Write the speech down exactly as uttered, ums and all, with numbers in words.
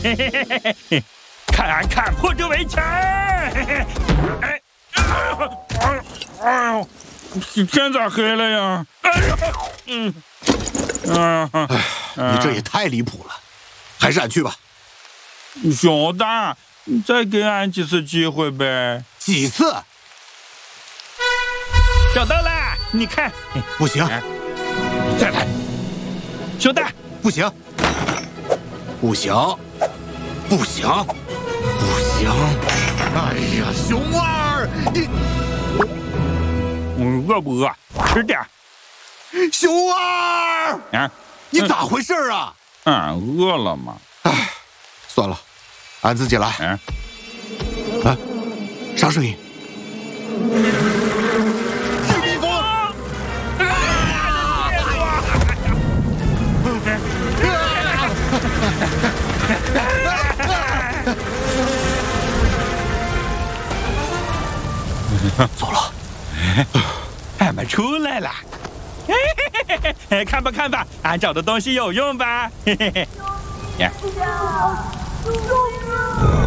嘿嘿嘿嘿嘿，看看破这围墙！哎，哎呦，天咋黑了呀？哎呀，嗯，啊， 哎，你这也太离谱了，还是俺去吧。 小大，你再给俺几次机会呗。 几次？ 找到啦！你看， 不行，再来。 熊大， 不行，不行，不行，不行！哎呀，熊二，你， 嗯，饿不饿？吃点。 熊二， 啊， 你咋回事啊？ 俺饿了嘛。 哎，算了，俺自己来。 嗯， 啊，啥声音？是蜜蜂！走了， 俺们出来了。嘿嘿嘿嘿，看吧看吧，俺找的东西有用吧？嘿嘿嘿，呀。